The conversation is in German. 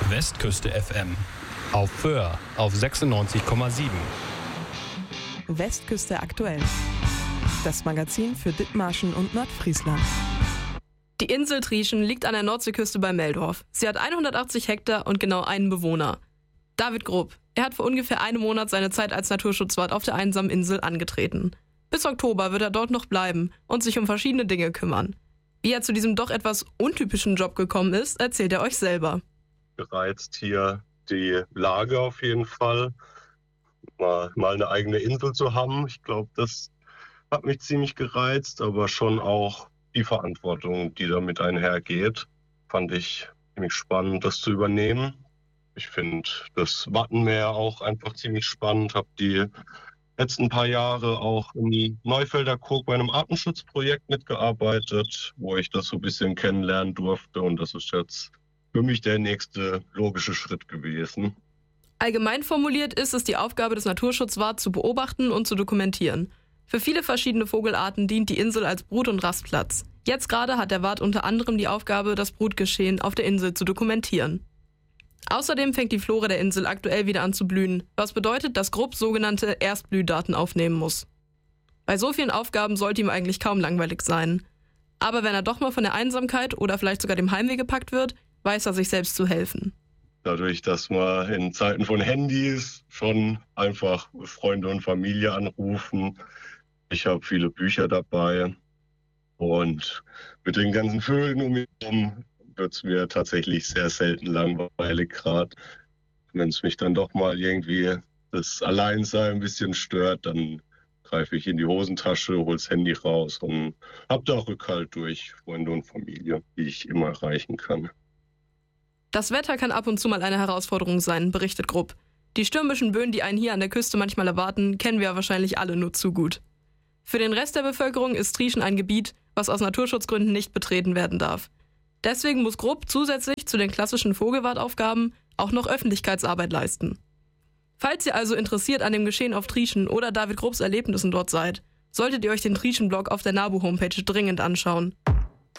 Westküste FM. Auf Föhr auf 96,7. Westküste aktuell. Das Magazin für Dithmarschen und Nordfriesland. Die Insel Trieschen liegt an der Nordseeküste bei Meldorf. Sie hat 180 Hektar und genau einen Bewohner. David Grupp. Er hat vor ungefähr einem Monat seine Zeit als Naturschutzwart auf der einsamen Insel angetreten. Bis Oktober wird er dort noch bleiben und sich um verschiedene Dinge kümmern. Wie er zu diesem doch etwas untypischen Job gekommen ist, erzählt er euch selber. Gereizt hier die Lage auf jeden Fall. Mal eine eigene Insel zu haben. Ich glaube, das hat mich ziemlich gereizt, aber schon auch die Verantwortung, die damit einhergeht, fand ich ziemlich spannend, das zu übernehmen. Ich finde das Wattenmeer auch einfach ziemlich spannend. Habe die letzten paar Jahre auch im Neufelder Krog bei einem Artenschutzprojekt mitgearbeitet, wo ich das so ein bisschen kennenlernen durfte. Und das ist jetzt für mich der nächste logische Schritt gewesen. Allgemein formuliert ist es die Aufgabe des Naturschutzwarts zu beobachten und zu dokumentieren. Für viele verschiedene Vogelarten dient die Insel als Brut- und Rastplatz. Jetzt gerade hat der Wart unter anderem die Aufgabe, das Brutgeschehen auf der Insel zu dokumentieren. Außerdem fängt die Flora der Insel aktuell wieder an zu blühen, was bedeutet, dass Grupp sogenannte Erstblühdaten aufnehmen muss. Bei so vielen Aufgaben sollte ihm eigentlich kaum langweilig sein. Aber wenn er doch mal von der Einsamkeit oder vielleicht sogar dem Heimweh gepackt wird, weiß er sich selbst zu helfen. Dadurch, dass man in Zeiten von Handys schon einfach Freunde und Familie anrufen. Ich habe viele Bücher dabei und mit den ganzen Vögeln um mich herum wird es mir tatsächlich sehr selten langweilig gerade. Wenn es mich dann doch mal irgendwie das Alleinsein ein bisschen stört, dann greife ich in die Hosentasche, hole das Handy raus und habe da Rückhalt durch Freunde und Familie, die ich immer erreichen kann. Das Wetter kann ab und zu mal eine Herausforderung sein, berichtet Grupp. Die stürmischen Böen, die einen hier an der Küste manchmal erwarten, kennen wir wahrscheinlich alle nur zu gut. Für den Rest der Bevölkerung ist Trieschen ein Gebiet, was aus Naturschutzgründen nicht betreten werden darf. Deswegen muss Grupp zusätzlich zu den klassischen Vogelwartaufgaben auch noch Öffentlichkeitsarbeit leisten. Falls ihr also interessiert an dem Geschehen auf Trieschen oder David Grupps Erlebnissen dort seid, solltet ihr euch den Trieschen-Blog auf der NABU-Homepage dringend anschauen.